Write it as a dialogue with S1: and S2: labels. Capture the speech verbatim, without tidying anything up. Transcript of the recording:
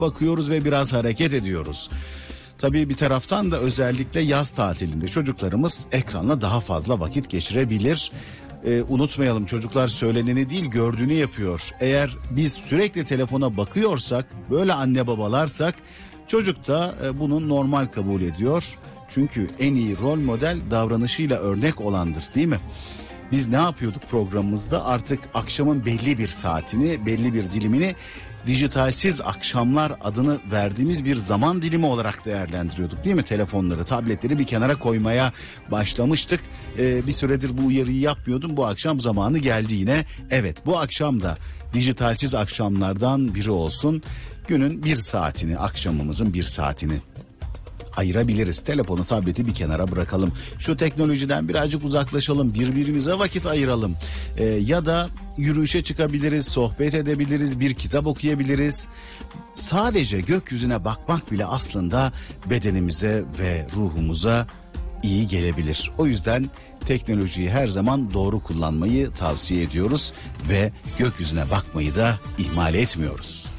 S1: bakıyoruz ve biraz hareket ediyoruz. Tabii bir taraftan da özellikle yaz tatilinde çocuklarımız ekranla daha fazla vakit geçirebilir. Ee, unutmayalım, çocuklar söyleneni değil gördüğünü yapıyor. Eğer biz sürekli telefona bakıyorsak, böyle anne babalarsak, çocuk da e, bunu normal kabul ediyor. Çünkü en iyi rol model davranışıyla örnek olandır, değil mi? Biz ne yapıyorduk programımızda? Artık akşamın belli bir saatini, belli bir dilimini dijitalsiz akşamlar adını verdiğimiz bir zaman dilimi olarak değerlendiriyorduk, değil mi? Telefonları, tabletleri bir kenara koymaya başlamıştık. Ee, bir süredir bu uyarıyı yapmıyordum. Bu akşam zamanı geldi yine. Evet, bu akşam da dijitalsiz akşamlardan biri olsun. Günün bir saatini, akşamımızın bir saatini ayırabiliriz. Telefonu, tableti bir kenara bırakalım. Şu teknolojiden birazcık uzaklaşalım. Birbirimize vakit ayıralım. Ee, ya da yürüyüşe çıkabiliriz, sohbet edebiliriz, bir kitap okuyabiliriz. Sadece gökyüzüne bakmak bile aslında bedenimize ve ruhumuza iyi gelebilir. O yüzden teknolojiyi her zaman doğru kullanmayı tavsiye ediyoruz ve gökyüzüne bakmayı da ihmal etmiyoruz.